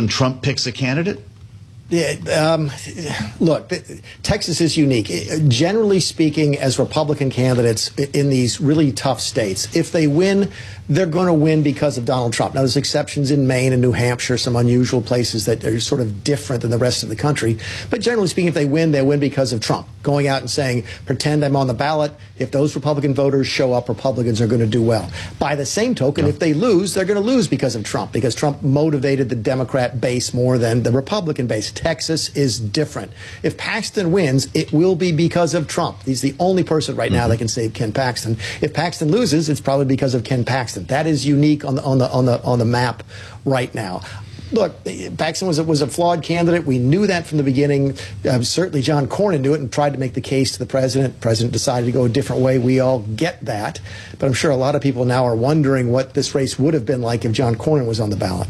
when Trump picks a candidate? Yeah, look, Texas is unique. Generally speaking, as Republican candidates in these really tough states, if they win, they're going to win because of Donald Trump. Now, there's exceptions in Maine and New Hampshire, some unusual places that are sort of different than the rest of the country. But generally speaking, if they win because of Trump. Going out and saying, pretend I'm on the ballot. If those Republican voters show up, Republicans are going to do well. By the same token, if they lose, they're going to lose because of Trump, because Trump motivated the Democrat base more than the Republican base. Texas is different. If Paxton wins, it will be because of Trump. He's the only person right now that can save Ken Paxton. If Paxton loses, it's probably because of Ken Paxton. That is unique on the map right now. Look, Paxton was a flawed candidate. We knew that from the beginning. Certainly John Cornyn knew it and tried to make the case to the president. The president decided to go a different way. We all get that. But I'm sure a lot of people now are wondering what this race would have been like if John Cornyn was on the ballot.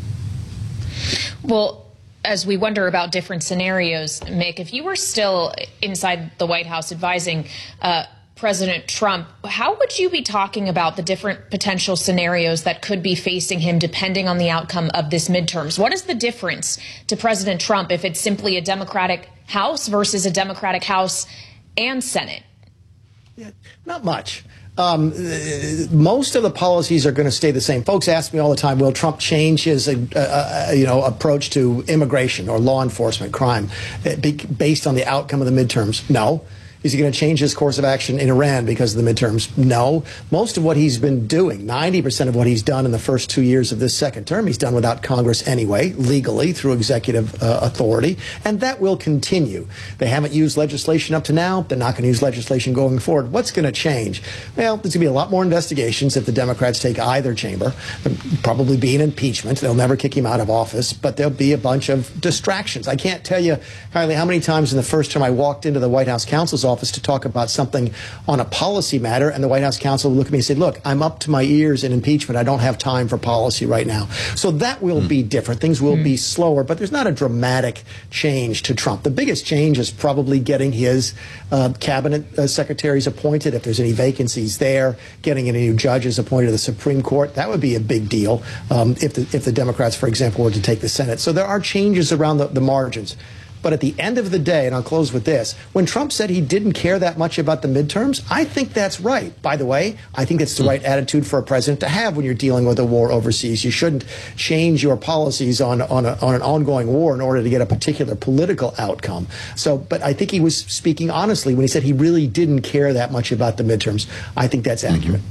Well, as we wonder about different scenarios, Mick, if you were still inside the White House advising President Trump, how would you be talking about the different potential scenarios that could be facing him depending on the outcome of this midterms? What is the difference to President Trump if it's simply a Democratic House versus a Democratic House and Senate? Yeah, not much. Most of the policies are going to stay the same. Folks ask me all the time, will Trump change his approach to immigration or law enforcement crime based on the outcome of the midterms? No. Is he going to change his course of action in Iran because of the midterms? No. Most of what he's been doing, 90% of what he's done in the first 2 years of this second term, he's done without Congress anyway, legally, through executive authority, and that will continue. They haven't used legislation up to now. They're not going to use legislation going forward. What's going to change? Well, there's going to be a lot more investigations if the Democrats take either chamber. There'll probably be an impeachment. They'll never kick him out of office, but there'll be a bunch of distractions. I can't tell you, Kylie, how many times in the first term I walked into the White House counsel's office to talk about something on a policy matter, and the White House counsel would look at me and say, look, I'm up to my ears in impeachment. I don't have time for policy right now. So that will be different. Things will be slower, but there's not a dramatic change to Trump. The biggest change is probably getting his cabinet secretaries appointed, if there's any vacancies there, getting any new judges appointed to the Supreme Court. That would be a big deal if the Democrats, for example, were to take the Senate. So there are changes around the margins. But at the end of the day, and I'll close with this, when Trump said he didn't care that much about the midterms, I think that's right. By the way, I think it's the right attitude for a president to have when you're dealing with a war overseas. You shouldn't change your policies on an ongoing war in order to get a particular political outcome. So, but I think he was speaking honestly when he said he really didn't care that much about the midterms. I think that's accurate.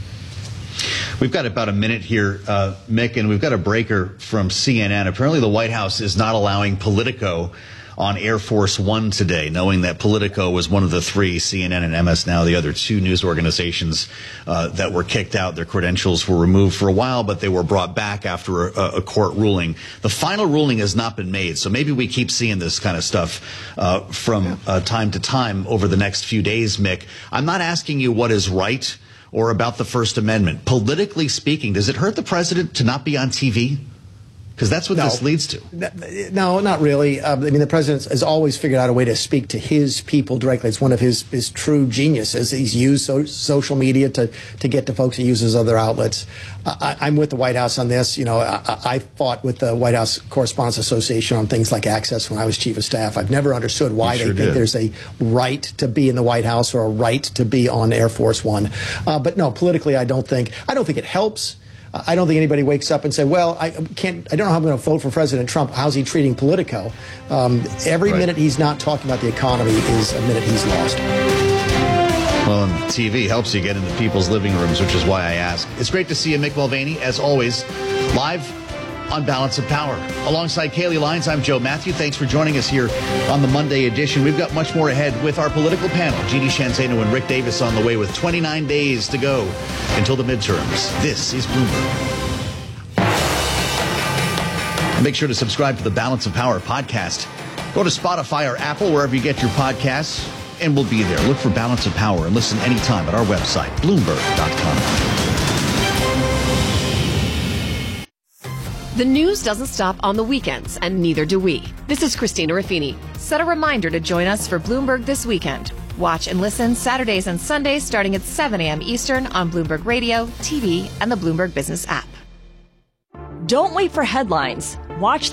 We've got about a minute here, Mick, and we've got a breaker from CNN. Apparently the White House is not allowing Politico on Air Force One today, knowing that Politico was one of the three, CNN and MS Now, the other two news organizations that were kicked out. Their credentials were removed for a while, but they were brought back after a court ruling. The final ruling has not been made, so maybe we keep seeing this kind of stuff from time to time over the next few days, Mick. I'm not asking you what is right or about the First Amendment. Politically speaking, does it hurt the president to not be on TV? Because that's what this leads to. No, not really. I mean, the president has always figured out a way to speak to his people directly. It's one of his true geniuses. He's used social media to get to folks. He uses other outlets. I'm with the White House on this. You know, I fought with the White House Correspondents Association on things like access when I was chief of staff. I've never understood why they think there's a right to be in the White House or a right to be on Air Force One. But no, politically, I don't think it helps. I don't think anybody wakes up and say, well, I don't know how I'm going to vote for President Trump. How's he treating Politico? Every minute he's not talking about the economy is a minute he's lost. Well, and TV helps you get into people's living rooms, which is why I ask. It's great to see you, Mick Mulvaney, as always, live on Balance of Power. Alongside Kaylee Lyons, I'm Joe Matthew. Thanks for joining us here on the Monday edition. We've got much more ahead with our political panel. Jeannie Shanzano and Rick Davis on the way with 29 days to go until the midterms. This is Bloomberg. Make sure to subscribe to the Balance of Power podcast. Go to Spotify or Apple, wherever you get your podcasts, and we'll be there. Look for Balance of Power and listen anytime at our website, Bloomberg.com. The news doesn't stop on the weekends, and neither do we. This is Christina Ruffini. Set a reminder to join us for Bloomberg This Weekend. Watch and listen Saturdays and Sundays starting at 7 a.m. Eastern on Bloomberg Radio, TV, and the Bloomberg Business app. Don't wait for headlines. Watch